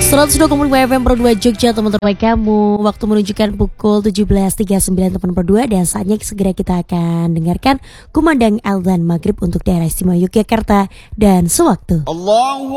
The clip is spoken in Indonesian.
102,5 FM Pro 2 Jogja, teman terbaik kamu. Waktu menunjukkan pukul 17.39 teman Pro 2. Dan saatnya segera kita akan dengarkan kumandang Adzan Maghrib untuk daerah istimewa Yogyakarta dan sewaktu. Allahu